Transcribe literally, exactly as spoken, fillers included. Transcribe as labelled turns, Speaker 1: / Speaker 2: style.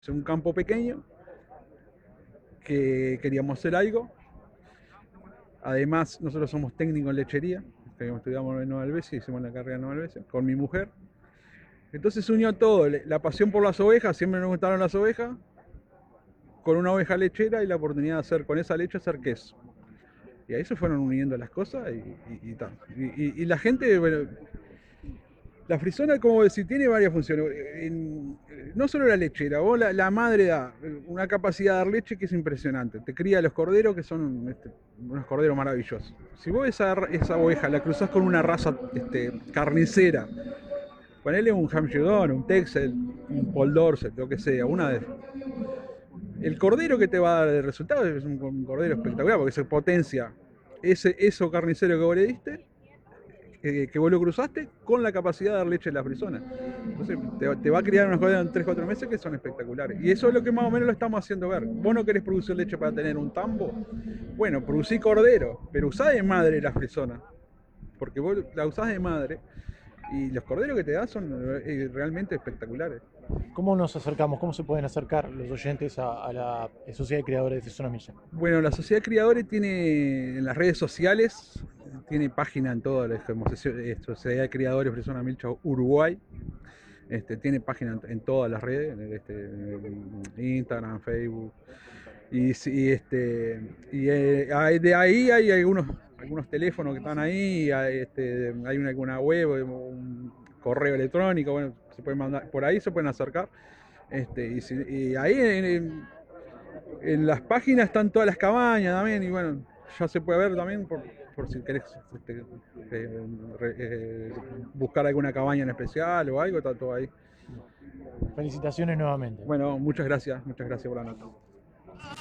Speaker 1: Es un campo pequeño que queríamos hacer algo. Además, nosotros somos técnicos en lechería, estudiamos en Nueva Albesia, hicimos la carrera en Nueva Albesia, con mi mujer. Entonces se unió todo, la pasión por las ovejas, siempre nos gustaron las ovejas, con una oveja lechera y la oportunidad de hacer con esa leche hacer queso. Y ahí se fueron uniendo las cosas y, y, y, y, y la gente, bueno, la frisona, como decir, tiene varias funciones. En, no solo la lechera, vos la, la, madre da una capacidad de dar leche que es impresionante. Te cría los corderos que son este, unos corderos maravillosos. Si vos esa, esa oveja la cruzás con una raza este, carnicera, ponele un Hampshire Down, un Texel, un Poll Dorset, lo que sea, una de el cordero que te va a dar el resultado es un cordero espectacular porque se potencia ese, eso carnicero que vos le diste, que, que vos lo cruzaste, con la capacidad de dar leche a las personas. Entonces te, te va a criar unos corderos en tres cuatro meses que son espectaculares. Y eso es lo que más o menos lo estamos haciendo ver. Vos no querés producir leche para tener un tambo. Bueno, producí cordero, pero usá de madre la frisona. Porque vos la usás de madre y los corderos que te da son realmente espectaculares.
Speaker 2: ¿Cómo nos acercamos? ¿Cómo se pueden acercar los oyentes a, a la Sociedad de Criadores de Frisona Milcha?
Speaker 1: Bueno, la Sociedad de Criadores tiene en las redes sociales, tiene página en todas las Sociedad de Criadores Frisona Milcha Uruguay. Este, tiene página en todas las redes, este, Instagram, Facebook. Y, y, este, y eh, de ahí hay algunos, algunos teléfonos que están ahí, hay, este, hay una, una web, un correo electrónico, bueno, se pueden mandar, por ahí se pueden acercar. Este, y, si, y ahí en, en, en las páginas están todas las cabañas también, y bueno, ya se puede ver también por, por si querés este, eh, eh, buscar alguna cabaña en especial o algo, está todo ahí.
Speaker 2: Felicitaciones nuevamente.
Speaker 1: Bueno, muchas gracias, muchas gracias por la nota.